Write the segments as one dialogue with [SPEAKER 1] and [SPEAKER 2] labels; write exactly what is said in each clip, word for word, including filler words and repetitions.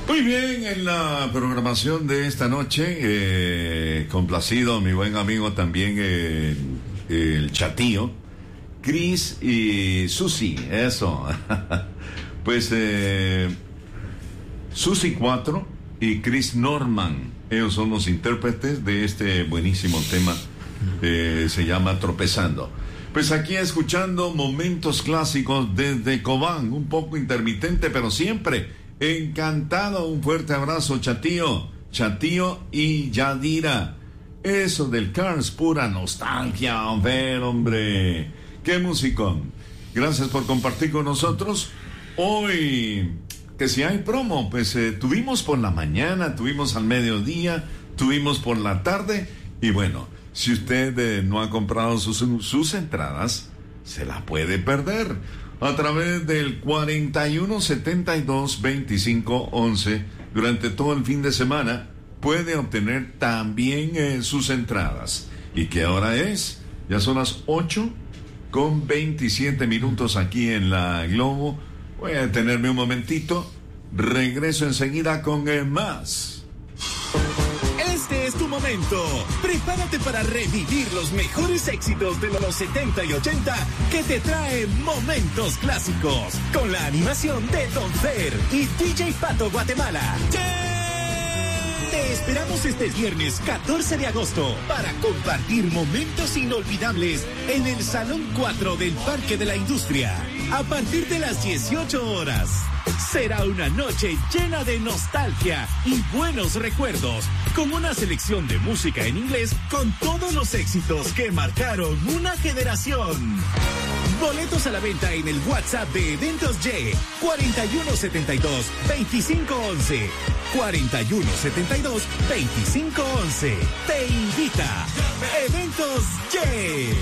[SPEAKER 1] Muy bien, en la programación de esta noche, eh, complacido mi buen amigo también, eh, el Chatío, Chris y Susi, eso. Pues eh, Susi cuatro y Chris Norman, ellos son los intérpretes de este buenísimo tema, eh, se llama Tropezando. Pues aquí escuchando momentos clásicos desde Cobán, un poco intermitente, pero siempre encantado. Un fuerte abrazo, Chatío, Chatío y Yadira. Eso del Cars, pura nostalgia, ver, hombre. Qué musicón. Gracias por compartir con nosotros. Hoy, que si hay promo, pues eh, tuvimos por la mañana, tuvimos al mediodía, tuvimos por la tarde. Y bueno, si usted eh, no ha comprado sus, sus entradas, se la puede perder a través del cuarenta y uno setenta y dos veinticinco once. Durante todo el fin de semana puede obtener también eh, sus entradas. ¿Y qué hora es? Ya son las ocho con veintisiete minutos aquí en la Globo. Voy a detenerme un momentito. Regreso enseguida con eh, más.
[SPEAKER 2] Este es tu momento. Prepárate para revivir los mejores éxitos de los setenta y ochenta que te trae Momentos Clásicos con la animación de Don Fer y D J Pato Guatemala. Te esperamos este viernes catorce de agosto para compartir momentos inolvidables en el Salón cuatro del Parque de la Industria. A partir de las dieciocho horas. Será una noche llena de nostalgia y buenos recuerdos, con una selección de música en inglés con todos los éxitos que marcaron una generación. Boletos a la venta en el WhatsApp de Eventos Y, cuarenta y uno setenta y dos veinticinco once. cuarenta y uno setenta y dos veinticinco once. Te invita Eventos Y.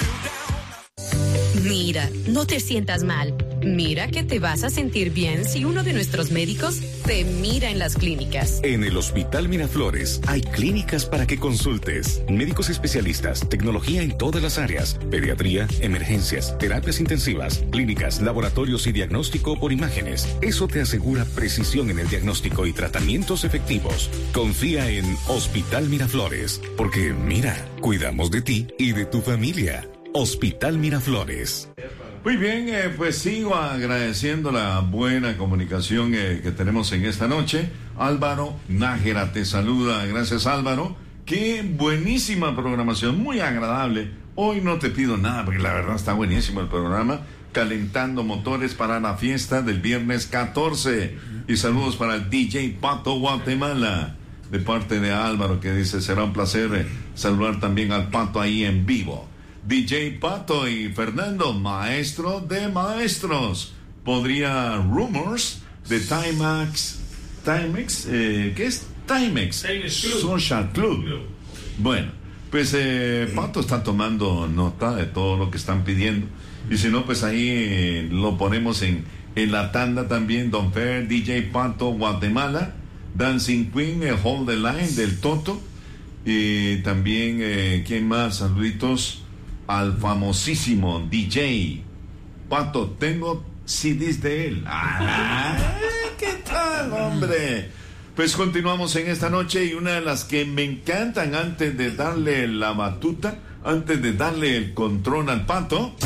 [SPEAKER 3] Mira, no te sientas mal. Mira que te vas a sentir bien si uno de nuestros médicos te mira en las clínicas.
[SPEAKER 4] En el Hospital Miraflores hay clínicas para que consultes. Médicos especialistas, tecnología en todas las áreas, pediatría, emergencias, terapias intensivas, clínicas, laboratorios y diagnóstico por imágenes. Eso te asegura precisión en el diagnóstico y tratamientos efectivos. Confía en Hospital Miraflores, porque mira, cuidamos de ti y de tu familia. Hospital Miraflores.
[SPEAKER 1] Muy bien, eh, pues sigo agradeciendo la buena comunicación eh, que tenemos en esta noche. Álvaro Nájera te saluda. Gracias, Álvaro. Qué buenísima programación, muy agradable. Hoy no te pido nada porque la verdad está buenísimo el programa. Calentando motores para la fiesta del viernes catorce. Y saludos para el D J Pato Guatemala, de parte de Álvaro, que dice: será un placer eh, saludar también al Pato ahí en vivo. D J Pato y Fernando, maestro de maestros. Podría Rumors de Timex. Timex, eh, ¿qué es Timex?
[SPEAKER 5] Timex Club.
[SPEAKER 1] Social Club. Club. Bueno, pues eh, Pato está tomando nota de todo lo que están pidiendo. Y si no, pues ahí eh, lo ponemos en, en la tanda también. Don Fer, D J Pato Guatemala, Dancing Queen, eh, Hold the Line del Toto. Y también, eh, ¿quién más? Saluditos al famosísimo D J Pato. Tengo C Ds de él. ¡Ay, qué tal, hombre! Pues continuamos en esta noche, y una de las que me encantan, antes de darle la batuta, antes de darle el control al Pato.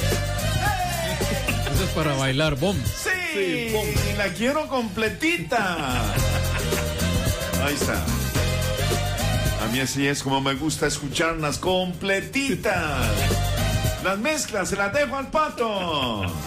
[SPEAKER 5] Eso es para bailar bomb.
[SPEAKER 1] Sí, sí, bomb. Y la quiero completita. Ahí está. A mí así es como me gusta escucharlas completitas. Las mezclas se las dejo al Pato.